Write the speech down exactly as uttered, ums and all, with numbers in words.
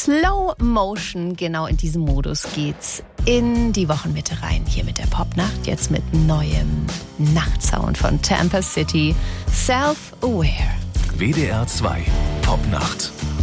Slow Motion, genau in diesem Modus geht's in die Wochenmitte rein. Hier mit der Popnacht, jetzt mit neuem Nachtsound von Tampa City. Self-Aware. W D R zwei Popnacht.